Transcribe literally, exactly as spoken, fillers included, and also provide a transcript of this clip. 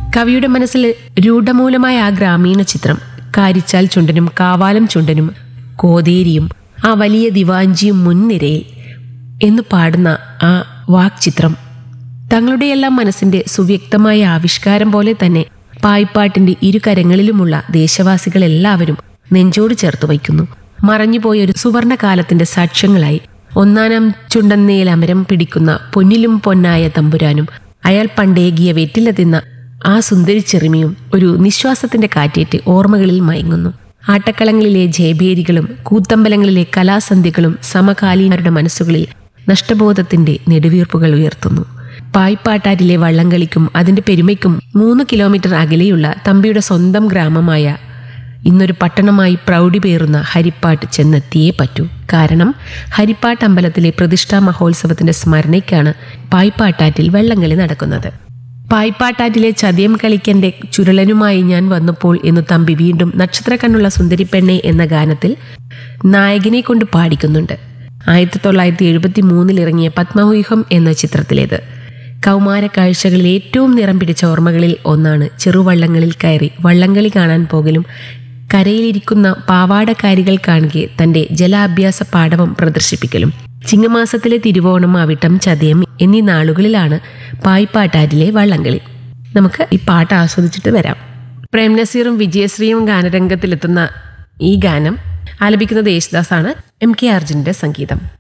കവിയുടെ മനസ്സിൽ രൂഢമൂലമായ ആ ഗ്രാമീണ ചിത്രം, കാരിച്ചാൽ ചുണ്ടനും കാവാലം ചുണ്ടനും കോതേരിയും ആ വലിയ ദിവാഞ്ചിയും മുൻനിരയിൽ എന്ന് പാടുന്ന ആ വാക്ചിത്രം തങ്ങളുടെയെല്ലാം മനസ്സിന്റെ സുവ്യക്തമായ ആവിഷ്കാരം പോലെ തന്നെ പായ്പാട്ടിന്റെ ഇരുകരങ്ങളിലുമുള്ള ദേശവാസികളെല്ലാവരും നെഞ്ചോട് ചേർത്ത് വയ്ക്കുന്നു. മറഞ്ഞുപോയ ഒരു സുവർണകാലത്തിന്റെ സാക്ഷ്യങ്ങളായി ഒന്നാനാം ചുണ്ടന്നേൽ അമരം പിടിക്കുന്ന പൊന്നിലും പൊന്നായ തമ്പുരാനും അയാൾ പണ്ടേകിയ വെറ്റില തിന്ന ആ സുന്ദരി ചെറുമിയും ഒരു നിശ്വാസത്തിന്റെ കാറ്റേറ്റ് ഓർമ്മകളിൽ മയങ്ങുന്നു. ആട്ടക്കളങ്ങളിലെ ജയഭേരികളും കൂത്തമ്പലങ്ങളിലെ കലാസന്ധ്യകളും സമകാലീനരുടെ മനസ്സുകളിൽ നഷ്ടബോധത്തിന്റെ നെടുവീർപ്പുകൾ ഉയർത്തുന്നു. പായ്പാട്ടാറ്റിലെ വള്ളംകളിക്കും അതിന്റെ പെരുമയ്ക്കും മൂന്ന് കിലോമീറ്റർ അകലെയുള്ള തമ്പിയുടെ സ്വന്തം ഗ്രാമമായ ഇന്നൊരു പട്ടണമായി പ്രൗഢി പേറുന്ന ഹരിപ്പാട്ട് ചെന്നെത്തിയേ പറ്റൂ. കാരണം ഹരിപ്പാട്ട് അമ്പലത്തിലെ പ്രതിഷ്ഠാ മഹോത്സവത്തിന്റെ സ്മരണയ്ക്കാണ് പായ്പാട്ടാറ്റിൽ വള്ളംകളി നടക്കുന്നത്. പായ്പാട്ടാറ്റിലെ ചതയം കളിക്കന്റെ ചുരുളനുമായി ഞാൻ വന്നപ്പോൾ എന്ന് തമ്പി വീണ്ടും നക്ഷത്ര കണ്ണുള്ള സുന്ദരിപ്പെണ്ണെ എന്ന ഗാനത്തിൽ നായകനെ കൊണ്ട് പാടിക്കുന്നുണ്ട്. ആയിരത്തി തൊള്ളായിരത്തി എഴുപത്തി മൂന്നിൽ ഇറങ്ങിയ പത്മവ്യൂഹം എന്ന ചിത്രത്തിലേത്. കൗമാര കാഴ്ചകളിൽ ഏറ്റവും നിറം പിടിച്ച ഓർമ്മകളിൽ ഒന്നാണ് ചെറുവള്ളങ്ങളിൽ കയറി വള്ളംകളി കാണാൻ പോകലും കരയിലിരിക്കുന്ന പാവാടക്കാരികൾ കാണുകെ തന്റെ ജലാഭ്യാസ പാടവം പ്രദർശിപ്പിക്കലും. ചിങ്ങമാസത്തിലെ തിരുവോണം, അവിട്ടം, ചതയം എന്നീ നാളുകളിലാണ് പായ്പാട്ടാറ്റിലെ വള്ളംകളി. നമുക്ക് ഈ പാട്ട് ആസ്വദിച്ചിട്ട് വരാം. പ്രേം നസീറും വിജയശ്രീയും ഗാനരംഗത്തിലെത്തുന്ന ഈ ഗാനം ആലപിക്കുന്നത് യേശുദാസാണ്. എം കെ അർജുനന്റെ സംഗീതം.